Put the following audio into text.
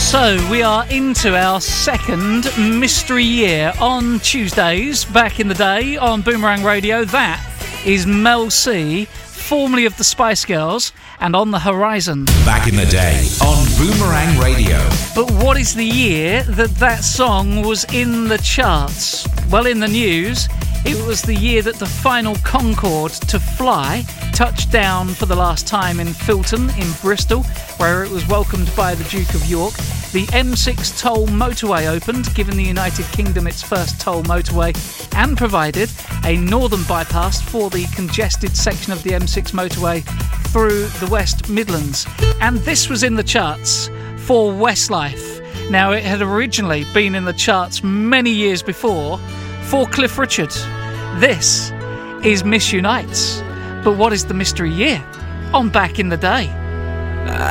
So we are into our second mystery year on Tuesdays, back in the day on Boomerang Radio. That is Mel C, formerly of the Spice Girls, and On the Horizon. Back in the day on Boomerang Radio. But what is the year that song was in the charts? Well, in the news, it was the year that the final Concorde to fly touched down for the last time in Filton in Bristol, where it was welcomed by the Duke of York. The M6 toll motorway opened, giving the United Kingdom its first toll motorway, and provided a northern bypass for the congested section of the M6 motorway through the West Midlands. And this was in the charts for Westlife. Now, it had originally been in the charts many years before for Cliff Richard. This is Miss Unites. But what is the mystery year on Back in the Day?